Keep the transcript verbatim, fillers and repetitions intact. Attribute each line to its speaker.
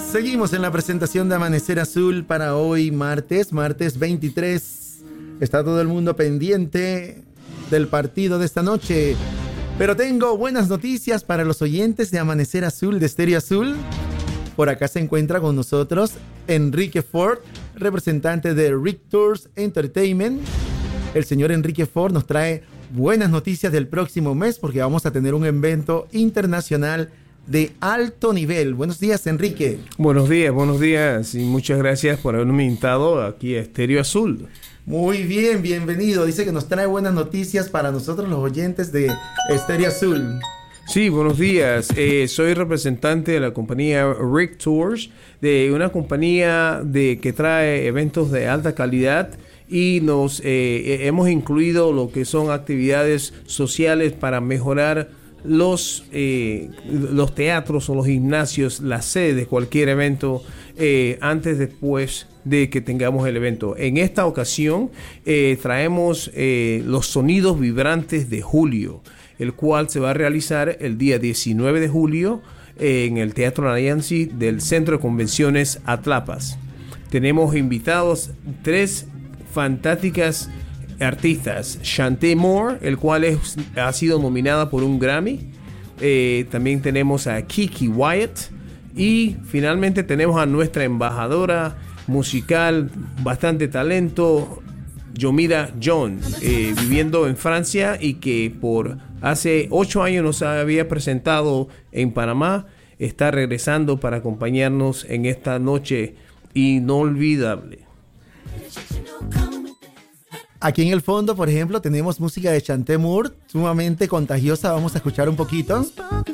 Speaker 1: Seguimos en la presentación de Amanecer Azul para hoy, martes, martes veintitrés. Está todo el mundo pendiente del partido de esta noche. Pero tengo buenas noticias para los oyentes de Amanecer Azul, de Estéreo Azul. Por acá se encuentra con nosotros Enrique Ford, representante de Rick Tours Entertainment. El señor Enrique Ford nos trae buenas noticias del próximo mes porque vamos a tener un evento internacional de alto nivel. Buenos días, Enrique.
Speaker 2: Buenos días, buenos días y muchas gracias por haberme invitado aquí a Estéreo Azul.
Speaker 1: Muy bien, bienvenido. Dice que nos trae buenas noticias para nosotros los oyentes de Estéreo Azul.
Speaker 2: Sí, buenos días. Eh, soy representante de la compañía Rick Tours, de una compañía de que trae eventos de alta calidad y nos eh, hemos incluido lo que son actividades sociales para mejorar los eh, los teatros o los gimnasios, la sede de cualquier evento eh, antes después de que tengamos el evento. En esta ocasión eh, traemos eh, los sonidos vibrantes de julio, el cual se va a realizar el día diecinueve de julio eh, en el Teatro Nayansi del Centro de Convenciones Atlapas. Tenemos invitados tres fantásticas artistas: Chanté Moore, el cual es, ha sido nominada por un Grammy. Eh, también tenemos a Kiki Wyatt y finalmente tenemos a nuestra embajadora musical, bastante talento, Yomira John, eh, viviendo en Francia y que por hace ocho años nos había presentado en Panamá. Está regresando para acompañarnos en esta noche inolvidable.
Speaker 1: Aquí en el fondo, por ejemplo, tenemos música de Chanté Moore, sumamente contagiosa. Vamos a escuchar un poquito.